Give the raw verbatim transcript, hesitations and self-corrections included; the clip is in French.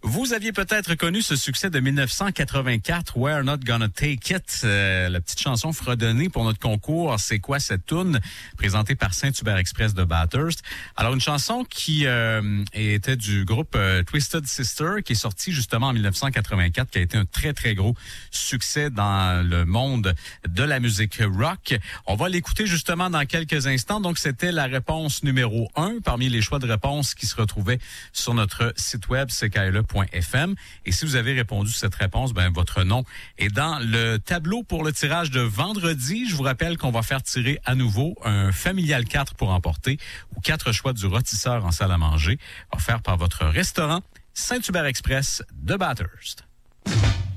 Vous aviez peut-être connu ce succès de dix-neuf cent quatre-vingt-quatre, We're Not Gonna Take It, euh, la petite chanson fredonnée pour notre concours C'est quoi cette toune, présentée par Saint-Hubert Express de Bathurst. Alors, une chanson qui euh, était du groupe euh, Twisted Sister, qui est sortie justement en dix-neuf cent quatre-vingt-quatre, qui a été un très, très gros succès dans le monde de la musique rock. On va l'écouter justement dans quelques instants. Donc, c'était la réponse numéro un parmi les choix de réponses qui se retrouvaient sur notre site web c k l e point f m. Et si vous avez répondu cette réponse, ben votre nom est dans le tableau pour le tirage de vendredi. Je vous rappelle qu'on va faire tirer à nouveau un familial quatre pour emporter ou quatre choix du rôtisseur en salle à manger offert par votre restaurant Saint-Hubert Express de Bathurst.